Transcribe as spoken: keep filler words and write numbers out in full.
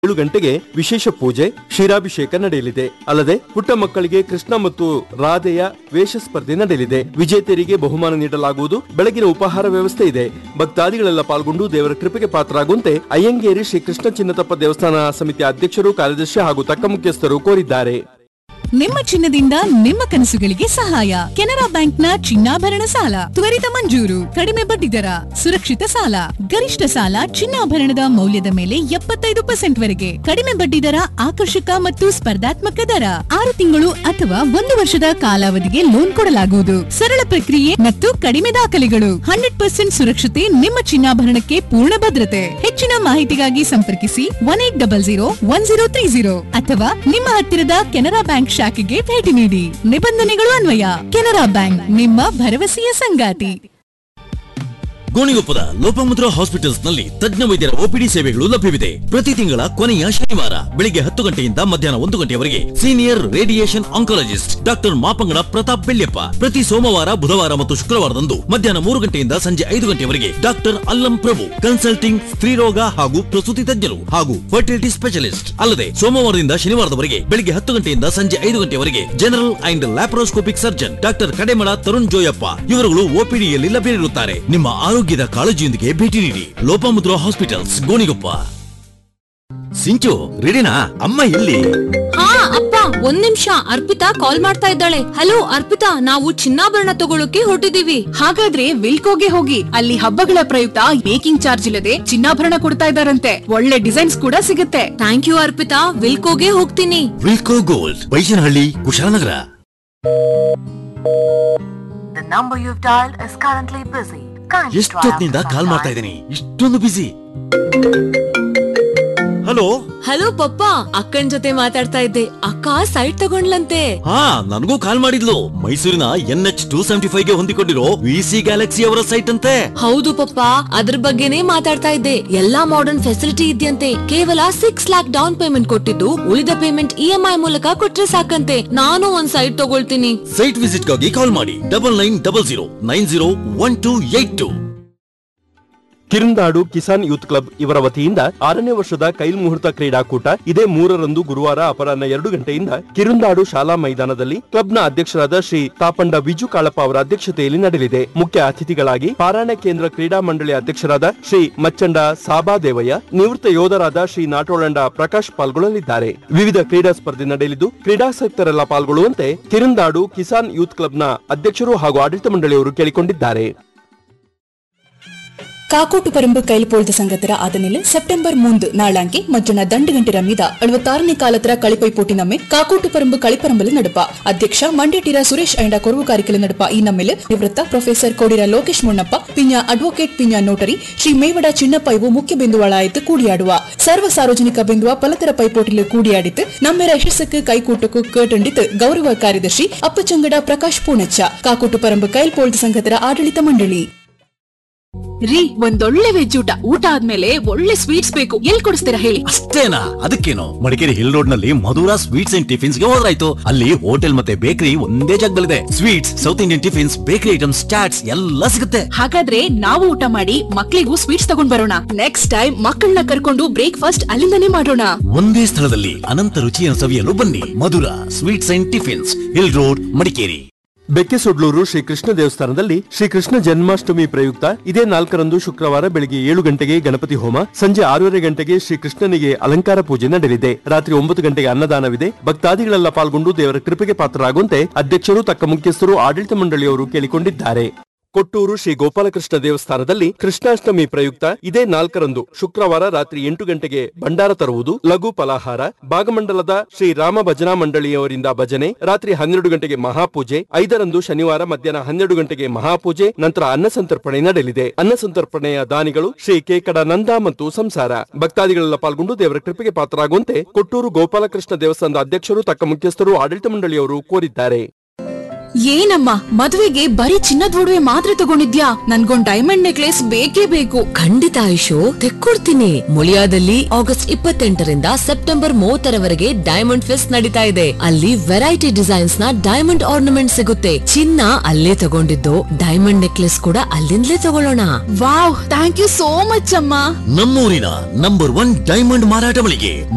ಏಳು ಗಂಟೆಗೆ ವಿಶೇಷ ಪೂಜೆ ಕ್ಷೀರಾಭಿಷೇಕ ನಡೆಯಲಿದೆ. ಅಲ್ಲದೆ ಪುಟ್ಟ ಮಕ್ಕಳಿಗೆ ಕೃಷ್ಣ ಮತ್ತು ರಾಧೆಯ ವೇಷ ಸ್ಪರ್ಧೆ ನಡೆಯಲಿದೆ. ವಿಜೇತರಿಗೆ ಬಹುಮಾನ ನೀಡಲಾಗುವುದು. ಬೆಳಗಿನ ಉಪಹಾರ ವ್ಯವಸ್ಥೆ ಇದೆ. ಭಕ್ತಾದಿಗಳೆಲ್ಲ ಪಾಲ್ಗೊಂಡು ದೇವರ ಕೃಪೆಗೆ ಪಾತ್ರರಾಗುವಂತೆ ಅಯ್ಯಂಗೇರಿ ಶ್ರೀ ಕೃಷ್ಣ ಚಿನ್ನತಪ್ಪ ದೇವಸ್ಥಾನ ಸಮಿತಿ ಅಧ್ಯಕ್ಷರು, ಕಾರ್ಯದರ್ಶಿ ಹಾಗೂ ತಕ್ಕ ಮುಖ್ಯಸ್ಥರು ಕೋರಿದ್ದಾರೆ. ನಿಮ್ಮ ಚಿನ್ನದಿಂದ ನಿಮ್ಮ ಕನಸುಗಳಿಗೆ ಸಹಾಯ. ಕೆನರಾ ಬ್ಯಾಂಕ್ನ ಚಿನ್ನಾಭರಣ ಸಾಲ ತ್ವರಿತ ಮಂಜೂರು, ಕಡಿಮೆ ಬಡ್ಡಿ ದರ, ಸುರಕ್ಷಿತ ಸಾಲ, ಗರಿಷ್ಠ ಸಾಲ ಚಿನ್ನಾಭರಣದ ಮೌಲ್ಯದ ಮೇಲೆ ಎಪ್ಪತ್ತೈದು ಪರ್ಸೆಂಟ್ ವರೆಗೆ ಕಡಿಮೆ ಬಡ್ಡಿ ದರ, ಆಕರ್ಷಕ ಮತ್ತು ಸ್ಪರ್ಧಾತ್ಮಕ ದರ, ಆರು ತಿಂಗಳು ಅಥವಾ ಒಂದು ವರ್ಷದ ಕಾಲಾವಧಿಗೆ ಲೋನ್ ಕೊಡಲಾಗುವುದು. ಸರಳ ಪ್ರಕ್ರಿಯೆ ಮತ್ತು ಕಡಿಮೆ ದಾಖಲೆಗಳು. ಹಂಡ್ರೆಡ್ ಪರ್ಸೆಂಟ್ ಸುರಕ್ಷತೆ, ನಿಮ್ಮ ಚಿನ್ನಾಭರಣಕ್ಕೆ ಪೂರ್ಣ ಭದ್ರತೆ. ಹೆಚ್ಚಿನ ಮಾಹಿತಿಗಾಗಿ ಸಂಪರ್ಕಿಸಿ one eight double zero one zero three zero ಅಥವಾ ನಿಮ್ಮ ಹತ್ತಿರದ ಕೆನರಾ ಬ್ಯಾಂಕ್ ಶಾಖೆಗೆ ಭೇಟಿ ನೀಡಿ. ನಿಬಂಧನೆಗಳು ಅನ್ವಯ. ಕೆನರಾ ಬ್ಯಾಂಕ್, ನಿಮ್ಮ ಭರವಸೆಯ ಸಂಗಾತಿ. ಗೋಣಿಗೊಪ್ಪದ ಲೋಪಮುದ್ರಾ ಹಾಸ್ಪಿಟಲ್ಸ್ ನಲ್ಲಿ ತಜ್ಞ ವೈದ್ಯರ ಒಪಿಡಿ ಸೇವೆಗಳು ಲಭ್ಯವಿದೆ. ಪ್ರತಿ ತಿಂಗಳ ಕೊನೆಯ ಶನಿವಾರ ಬೆಳಿಗ್ಗೆ ಹತ್ತು ಗಂಟೆಯಿಂದ ಮಧ್ಯಾಹ್ನ ಒಂದು ಗಂಟೆಯವರೆಗೆ senior radiation oncologist doctor Mapangada Pratap Belyappa. ಪ್ರತಿ ಸೋಮವಾರ, ಬುಧವಾರ ಮತ್ತು ಶುಕ್ರವಾರದಂದು ಮಧ್ಯಾಹ್ನ ಮೂರು ಗಂಟೆಯಿಂದ ಸಂಜೆ ಐದು ಗಂಟೆಯವರೆಗೆ ಡಾಕ್ಟರ್ ಅಲ್ಲಂ ಪ್ರಭು ಕನ್ಸಲ್ಟಿಂಗ್ ಸ್ತ್ರೀರೋಗ ಹಾಗೂ ಪ್ರಸೂತಿ ತಜ್ಞರು ಹಾಗೂ ಫರ್ಟಿಲಿಟಿ ಸ್ಪೆಷಲಿಸ್ಟ್. ಅಲ್ಲದೆ ಸೋಮವಾರದಿಂದ ಶನಿವಾರದವರೆಗೆ ಬೆಳಿಗ್ಗೆ ಹತ್ತು ಗಂಟೆಯಿಂದ ಸಂಜೆ ಐದು ಗಂಟೆಯವರೆಗೆ general and laparoscopic surgeon doctor Kademala Tarun Joyappa ಇವರುಗಳು ಒಪಿಡಿಯಲ್ಲಿ ಲಭ್ಯವಿರುತ್ತಾರೆ. ನಿಮ್ಮ ಆರೋಗ್ಯದ ಕಾಳಜಿಯೊಂದಿಗೆ ಭೇಟಿ ನೀಡಿ. ಲೋಪಮುದ್ರಾ ಹಾಸ್ಪಿಟಲ್ಸ್, ಗೋಣಿಗೊಪ್ಪ. ಸಿಂಚು, ರೆಡಿನಾ? ಅಮ್ಮ ಎಲ್ಲಿ? ಹಾ ಅಪ್ಪ, ಒಂದ್ ನಿಮಿಷ. ಅರ್ಪಿತಾ ಕಾಲ್ ಮಾಡ್ತಾ ಇದ್ದಾಳೆ. ಹಲೋ ಅರ್ಪಿತಾ, ನಾವು ಚಿನ್ನಾಭರಣ ತಗೊಳಕ್ಕೆ ಹೊರಟಿದೀವಿ. ಹಾಗಾದ್ರೆ ವಿಲ್ಕೋಗೆ ಹೋಗಿ, ಅಲ್ಲಿ ಹಬ್ಬಗಳ ಪ್ರಯುಕ್ತ ಮೇಕಿಂಗ್ ಚಾರ್ಜ್ ಇಲ್ಲದೆ ಚಿನ್ನಾಭರಣ ಕೊಡ್ತಾ ಇದ್ದಾರಂತೆ. ಒಳ್ಳೆ ಡಿಸೈನ್ಸ್ ಕೂಡ ಸಿಗುತ್ತೆ. ಥ್ಯಾಂಕ್ ಯು ಅರ್ಪಿತಾ, ವಿಲ್ಕೋಗೆ ಹೋಗ್ತೀನಿ. ವಿಲ್ಕೋ gold, Baishanahalli, Kushalnagar. The number you've dialed is currently busy. ಎಷ್ಟೊತ್ತಿನಿಂದ ಕಾಲ್ ಮಾಡ್ತಾ ಇದ್ದೀನಿ, ಇಷ್ಟೊಂದು ಬಿಸಿ. ಹಲೋ ಹಲೋ ಪಪ್ಪ, ಅಕ್ಕನ್ ಜೊತೆ ಮಾತಾಡ್ತಾ ಇದ್ದೆ. ಅಕ್ಕ ಸೈಟ್ ತಗೊಂಡ್ಲಂತೆ. ಹಾ, ನನಗೂ ಕಾಲ್ ಮಾಡಿದ್ಲು. ಮೈಸೂರಿನ N H two seventy five ಗೆ ಹೊಂದಿಕೊಂಡಿರೋ ವಿ ಸಿ ಗ್ಯಾಲಕ್ಸಿ ಅವರ ಸೈಟ್ ಅಂತೆ. ಹೌದು ಪಪ್ಪ, ಅದ್ರ ಬಗ್ಗೆನೇ ಮಾತಾಡ್ತಾ ಇದ್ದೆ. ಎಲ್ಲಾ ಮಾಡರ್ನ್ ಫೆಸಿಲಿಟಿ ಇದೆಯಂತೆ. ಕೇವಲ ಸಿಕ್ಸ್ ಲ್ಯಾಕ್ ಡೌನ್ ಪೇಮೆಂಟ್ ಕೊಟ್ಟಿದ್ದು, ಉಳಿದ ಪೇಮೆಂಟ್ ಇ ಎಂ ಐ ಮೂಲಕ ಕೊಟ್ರೆ ಸಾಕಂತೆ. ನಾನು ಒಂದ್ ಸೈಟ್ ತಗೊಳ್ತೀನಿ. ಸೈಟ್ ವಿಸಿಟ್ ಗಾಗಿ ಕಾಲ್ ಮಾಡಿ double nine double zero nine zero one two eight two. ಕಿರುಂದಾಡು Kisan youth club ಇವರ ವತಿಯಿಂದ ಆರನೇ ವರ್ಷದ ಕೈಲ್ ಮುಹೂರ್ತ ಕ್ರೀಡಾಕೂಟ ಇದೇ ಮೂರರಂದು ಗುರುವಾರ ಅಪರಾಹ್ನ ಎರಡು ಗಂಟೆಯಿಂದ ಕಿರುಂದಾಡು ಶಾಲಾ ಮೈದಾನದಲ್ಲಿ ಕ್ಲಬ್ನ ಅಧ್ಯಕ್ಷರಾದ ಶ್ರೀ ತಾಪಂಡ ವಿಜು ಕಾಳಪ್ಪ ಅವರ ಅಧ್ಯಕ್ಷತೆಯಲ್ಲಿ ನಡೆಯಲಿದೆ. ಮುಖ್ಯ ಅತಿಥಿಗಳಾಗಿ ಪಾರಾಯಣ ಕೇಂದ್ರ ಕ್ರೀಡಾ ಮಂಡಳಿ ಅಧ್ಯಕ್ಷರಾದ ಶ್ರೀ ಮಚ್ಚಂಡ ಸಾಬಾದೇವಯ್ಯ, ನಿವೃತ್ತ ಯೋಧರಾದ ಶ್ರೀ ನಾಟೋಳಂಡ ಪ್ರಕಾಶ್ ಪಾಲ್ಗೊಳ್ಳಲಿದ್ದಾರೆ. ವಿವಿಧ ಕ್ರೀಡಾ ಸ್ಪರ್ಧೆ ನಡೆಯಲಿದ್ದು, ಕ್ರೀಡಾಸಕ್ತರೆಲ್ಲ ಪಾಲ್ಗೊಳ್ಳುವಂತೆ ಕಿರುಂದಾಡು ಕಿಸಾನ್ ಯೂತ್ ಕ್ಲಬ್ನ ಅಧ್ಯಕ್ಷರು ಹಾಗೂ ಆಡಳಿತ ಮಂಡಳಿಯವರು ಕೇಳಿಕೊಂಡಿದ್ದಾರೆ. ಕಾಕೋಟು ಪರಂಬು ಕೈಲ್ಪೋಳ್ದ ಸಂಗತರ ಆದಮೇಲೆ ಸೆಪ್ಟೆಂಬರ್ ಮೂಂದು ನಾಳಾಂಕಿ ಮಜ್ಜನ ದಂಡುಗಂಟೆ ರಮ್ಮಿದ ಅಳವತ್ತಾರನೇ ಕಾಲತ್ರ ಕಳಿಪೈಪೋಟಿ ನಮ್ಮೆ ಕಾಕೋಟು ಪರಂಬು ಕಳಿಪರಂಬಲು ನಡಪ. ಅಧ್ಯಕ್ಷ ಮಂಡ್ಯಟಿರ ಸುರೇಶ್ ಐಂಡ ಕೊರವು ಕಾರಿಕಲು ನಡಪ. ಈ ನಮ್ಮೆಲೆ ನಿವೃತ್ತ ಪ್ರೊಫೆಸರ್ ಕೋಡಿರ ಲೋಕೇಶ್ ಮುಣ್ಣಪ್ಪ, ಪಿಂಜ ಅಡ್ವೊಕೇಟ್ ಪಿಂಜ ನೋಟರಿ ಶ್ರೀ ಮೇವಡ ಚಿನ್ನಪ್ಪ ಇವು ಮುಖ್ಯ ಬಿಂದುವಾಳಾಯಿತು ಕೂಡಿಯಾಡುವ. ಸರ್ವ ಸಾರ್ವಜನಿಕ ಬಿಂದುವ ಪಲತರ ಪೈಪೋಟಿಲು ಕೂಡಿಯಾಡಿತು ನಮ್ಮೆರ ಯಶಸ್ಸಕ್ಕೆ ಕೈಕೂಟಕ್ಕೂ ಕೇಟಂಡಿತು ಗೌರವ ಕಾರ್ಯದರ್ಶಿ ಅಪ್ಪಚಂಗಡ ಪ್ರಕಾಶ್ ಪೂಣಚ್ಚ, ಕಾಕೋಟು ಪರಂಬು ಕೈಲ್ಪೋಳ್ದ ಸಂಘತರ ಆಡಳಿತ ಮಂಡಳಿ. ರೀ, ಒಂದೊಳ್ಳೆ ವೆಜ್ ಊಟ ಊಟ ಆದ್ಮೇಲೆ ಒಳ್ಳೆ ಸ್ವೀಟ್ಸ್ ಬೇಕು. ಎಲ್ಲಿ ಕೊಡಿಸ್ತೀರಾ ಹೇಳಿ? ಅಷ್ಟೇನಾ? ಅದಕ್ಕೇನು, ಮಡಿಕೇರಿ ಹಿಲ್ ರೋಡ್ ನಲ್ಲಿ ಮಧುರಾ ಸ್ವೀಟ್ಸ್ ಅಂಡ್ ಟಿಫಿನ್ಸ್ ಗೆ ಹೋದ್ರಾಯ್ತು. ಅಲ್ಲಿ ಹೋಟೆಲ್ ಮತ್ತೆ ಬೇಕರಿ ಒಂದೇ ಜಾಗದಲ್ಲಿದೆ. Sweets, south Indian tiffins, bakery items, chaats ಎಲ್ಲ ಸಿಗುತ್ತೆ. ಹಾಗಾದ್ರೆ ನಾವು ಊಟ ಮಾಡಿ ಮಕ್ಳಿಗೂ ಸ್ವೀಟ್ಸ್ ತಗೊಂಡ್ ಬರೋಣ. ನೆಕ್ಸ್ಟ್ ಟೈಮ್ ಮಕ್ಕಳನ್ನ ಕರ್ಕೊಂಡು ಬ್ರೇಕ್ಫಾಸ್ಟ್ ಅಲ್ಲಿಂದನೇ ಮಾಡೋಣ. ಒಂದೇ ಸ್ಥಳದಲ್ಲಿ ಅನಂತ ರುಚಿಯನ್ನು ಸವಿಯಲು ಬನ್ನಿ. Madhura sweets and tiffins, hill road, Madikeri. ಬೆಕ್ಕೆಸೊಡ್ಲೂರು Shrikrishna ದೇವಸ್ಥಾನದಲ್ಲಿ ಶ್ರೀಕೃಷ್ಣ ಜನ್ಮಾಷ್ಟಮಿ ಪ್ರಯುಕ್ತ ಇದೇ ನಾಲ್ಕರಂದು ಶುಕ್ರವಾರ ಬೆಳಿಗ್ಗೆ ಏಳು ಗಂಟೆಗೆ ಗಣಪತಿ ಹೋಮ, ಸಂಜೆ ಆರೂವರೆ ಗಂಟೆಗೆ ಶ್ರೀಕೃಷ್ಣನಿಗೆ ಅಲಂಕಾರ ಪೂಜೆ ನಡೆಯಲಿದೆ. ರಾತ್ರಿ ಒಂಬತ್ತು ಗಂಟೆಗೆ ಅನ್ನದಾನವಿದೆ. ಭಕ್ತಾದಿಗಳೆಲ್ಲ ಪಾಲ್ಗೊಂಡು ದೇವರ ಕೃಪೆಗೆ ಪಾತ್ರರಾಗುವಂತೆ ಅಧ್ಯಕ್ಷರು, ತಕ್ಕ ಮುಖ್ಯಸ್ಥರು, ಆಡಳಿತ ಮಂಡಳಿಯವರು ಕೇಳಿಕೊಂಡಿದ್ದಾರೆ. ಕೊಟ್ಟೂರು ಶ್ರೀ ಗೋಪಾಲಕೃಷ್ಣ ದೇವಸ್ಥಾನದಲ್ಲಿ ಕೃಷ್ಣಾಷ್ಟಮಿ ಪ್ರಯುಕ್ತ ಇದೇ ನಾಲ್ಕರಂದು ಶುಕ್ರವಾರ ರಾತ್ರಿ ಎಂಟು ಗಂಟೆಗೆ ಭಂಡಾರ ತರುವುದು, ಲಘು ಫಲಾಹಾರ, ಭಾಗಮಂಡಲದ ಶ್ರೀ ರಾಮ ಭಜನಾ ಮಂಡಳಿಯವರಿಂದ ಭಜನೆ, ರಾತ್ರಿ ಹನ್ನೆರಡು ಗಂಟೆಗೆ ಮಹಾಪೂಜೆ, ಐದರಂದು ಶನಿವಾರ ಮಧ್ಯಾಹ್ನ ಹನ್ನೆರಡು ಗಂಟೆಗೆ ಮಹಾಪೂಜೆ, ನಂತರ ಅನ್ನಸಂತರ್ಪಣೆ ನಡೆಯಲಿದೆ. ಅನ್ನಸಂತರ್ಪಣೆಯ ದಾನಿಗಳು ಶ್ರೀ ಕೇಕಡ ನಂದ ಮತ್ತು ಸಂಸಾರ. ಭಕ್ತಾದಿಗಳೆಲ್ಲ ಪಾಲ್ಗೊಂಡು ದೇವರ ಕೃಪೆಗೆ ಪಾತ್ರರಾಗುವಂತೆ ಕೊಟ್ಟೂರು ಗೋಪಾಲಕೃಷ್ಣ ದೇವಸ್ಥಾನದ ಅಧ್ಯಕ್ಷರು, ತಕ್ಕ ಮುಖ್ಯಸ್ಥರು, ಆಡಳಿತ ಮಂಡಳಿಯವರು ಕೋರಿದ್ದಾರೆ. ಏನಮ್ಮ, ಮದುವೆಗೆ ಬರೀ ಚಿನ್ನದ ಒಡವೆ ಮಾತ್ರ ತಗೊಂಡಿದ್ಯಾ? ನನ್ಗೊಂದ್ ಡೈಮಂಡ್ ನೆಕ್ಲೆಸ್ ಬೇಕೇ ಬೇಕು. ಖಂಡಿತ ಆಯುಷು, ತೆಕ್ಕೊಡ್ತೀನಿ. ಮುಳಿಯಾದಲ್ಲಿ ಆಗಸ್ಟ್ ಇಪ್ಪತ್ತೆಂಟರಿಂದ ಸೆಪ್ಟೆಂಬರ್ ಮೂವತ್ತರವರೆಗೆ ಡೈಮಂಡ್ ಫೆಸ್ಟ್ ನಡೀತಾ ಇದೆ. ಅಲ್ಲಿ ವೆರೈಟಿ ಡಿಸೈನ್ಸ್ ನ ಡೈಮಂಡ್ ಆರ್ನಮೆಂಟ್ ಸಿಗುತ್ತೆ. ಚಿನ್ನ ಅಲ್ಲೇ ತಗೊಂಡಿದ್ದು, ಡೈಮಂಡ್ ನೆಕ್ಲೆಸ್ ಕೂಡ ಅಲ್ಲಿಂದಲೇ ತಗೊಳ್ಳೋಣ. Wow, thank you so much ಅಮ್ಮ. ನಮ್ಮೂರಿನ ನಂಬರ್ ಒನ್ ಡೈಮಂಡ್ ಮಾರಾಟ ಮಳಿಗೆ